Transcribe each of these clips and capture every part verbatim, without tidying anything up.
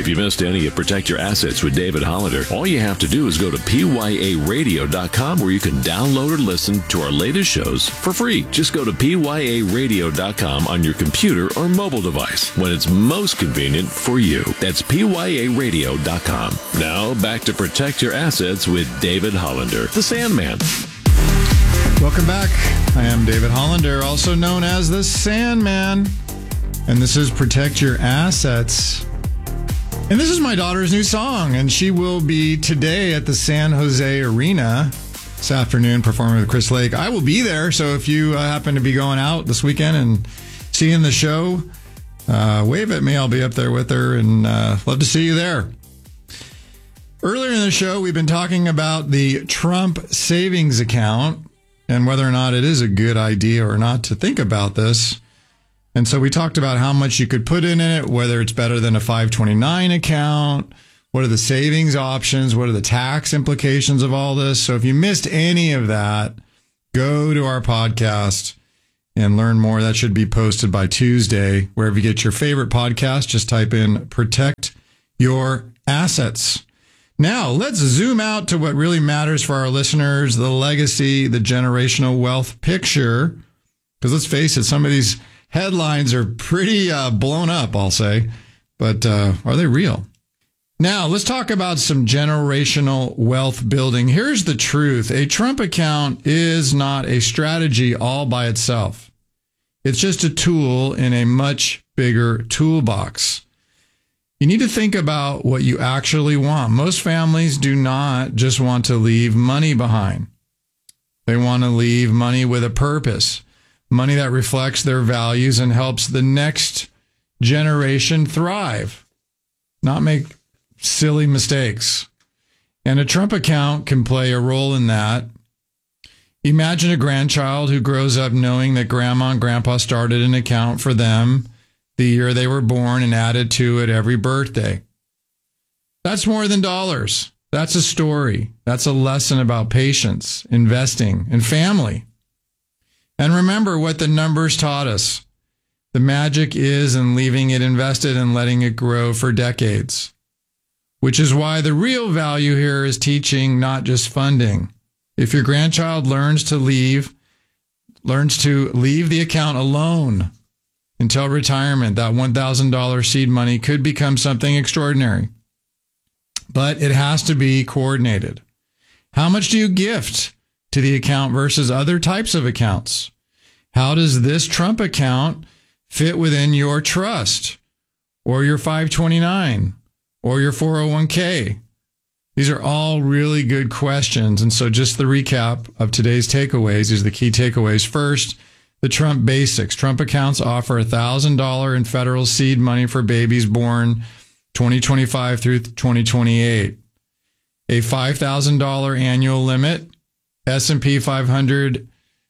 If you missed any of Protect Your Assets with David Hollander, all you have to do is go to P Y A radio dot com where you can download or listen to our latest shows for free. Just go to P Y A radio dot com on your computer or mobile device when it's most convenient for you. That's P Y A radio dot com. Now back to Protect Your Assets with David Hollander, the Sandman. Welcome back. I am David Hollander, also known as the Sandman. And this is Protect Your Assets. And this is my daughter's new song. And she will be today at the San Jose Arena this afternoon performing with Chris Lake. I will be there. So if you uh, happen to be going out this weekend and seeing the show, uh, wave at me. I'll be up there with her and uh, love to see you there. Earlier in the show, we've been talking about the Trump savings account and whether or not it is a good idea or not to think about this. And so we talked about how much you could put in it, whether it's better than a five twenty-nine account, what are the savings options, what are the tax implications of all this. So if you missed any of that, go to our podcast and learn more. That should be posted by Tuesday. Wherever you get your favorite podcast, just type in Protect Your Assets. Now, let's zoom out to what really matters for our listeners, the legacy, the generational wealth picture. Because let's face it, some of these headlines are pretty uh, blown up, I'll say. But uh, are they real? Now, let's talk about some generational wealth building. Here's the truth. A Trump account is not a strategy all by itself. It's just a tool in a much bigger toolbox. You need to think about what you actually want. Most families do not just want to leave money behind. They want to leave money with a purpose, money that reflects their values and helps the next generation thrive, not make silly mistakes. And a Trump account can play a role in that. Imagine a grandchild who grows up knowing that grandma and grandpa started an account for them the year they were born and added to it every birthday. That's more than dollars. That's a story. That's a lesson about patience, investing, and family. And remember what the numbers taught us. The magic is in leaving it invested and letting it grow for decades, which is why the real value here is teaching, not just funding. If your grandchild learns to leave, learns to leave the account alone until retirement, that one thousand dollars seed money could become something extraordinary. But it has to be coordinated. How much do you gift to the account versus other types of accounts? How does this Trump account fit within your trust or your five twenty-nine or your four oh one k? These are all really good questions. And so just the recap of today's takeaways, these are the key takeaways. First, the Trump basics. Trump accounts offer one thousand dollars in federal seed money for babies born twenty twenty-five through twenty twenty-eight. A five thousand dollars annual limit, S and P five hundred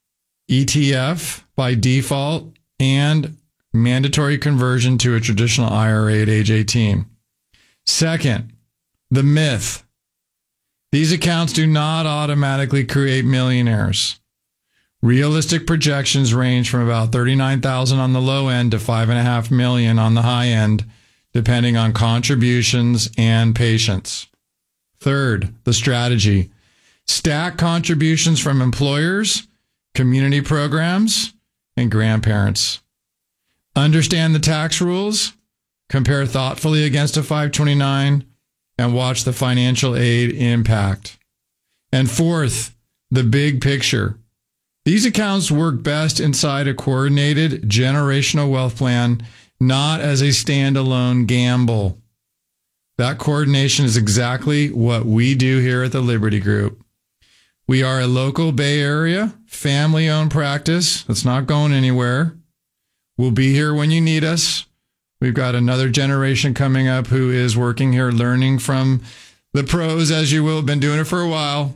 E T F by default, and mandatory conversion to a traditional I R A at age eighteen. Second, the myth. These accounts do not automatically create millionaires. Realistic projections range from about thirty-nine thousand dollars on the low end to five point five million dollars on the high end, depending on contributions and patience. Third, the strategy. Stack contributions from employers, community programs, and grandparents. Understand the tax rules, compare thoughtfully against a five twenty-nine, and watch the financial aid impact. And fourth, the big picture. These accounts work best inside a coordinated generational wealth plan, not as a standalone gamble. That coordination is exactly what we do here at the Liberty Group. We are a local Bay Area, family-owned practice that's not going anywhere. We'll be here when you need us. We've got another generation coming up who is working here, learning from the pros, as you will have been doing it for a while.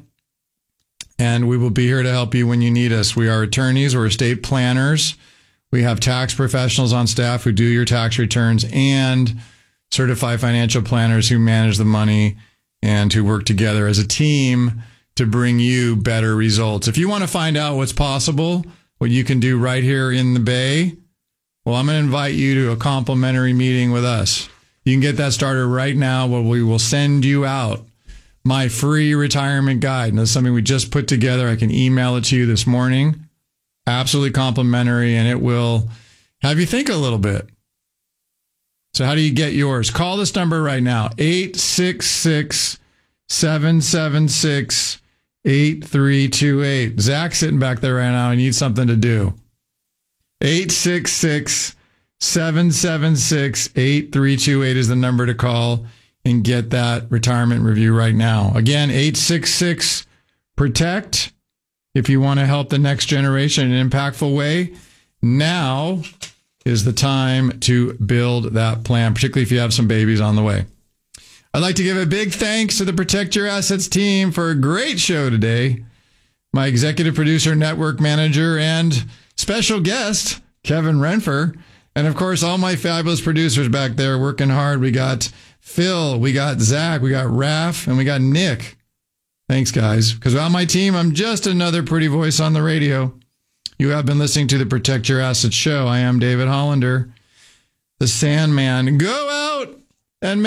And we will be here to help you when you need us. We are attorneys, we're estate planners. We have tax professionals on staff who do your tax returns and certified financial planners who manage the money and who work together as a team to bring you better results. If you want to find out what's possible, what you can do right here in the Bay, well, I'm going to invite you to a complimentary meeting with us. You can get that started right now, where we will send you out my free retirement guide. And that's something we just put together. I can email it to you this morning. Absolutely complimentary, and it will have you think a little bit. So how do you get yours? Call this number right now, eight six six, seven seven six, eight three two eight. Zach's sitting back there right now. I need something to do. eight six six, seven seven six, eight three two eight is the number to call and get that retirement review right now. Again, eight six six, PROTECT. If you want to help the next generation in an impactful way, now is the time to build that plan, particularly if you have some babies on the way. I'd like to give a big thanks to the Protect Your Assets team for a great show today. My executive producer, network manager, and special guest, Kevin Renfer. And of course, all my fabulous producers back there working hard. We got Phil, we got Zach, we got Raph, and we got Nick. Thanks, guys. Because without my team, I'm just another pretty voice on the radio. You have been listening to the Protect Your Assets show. I am David Hollander, the Sandman. Go out!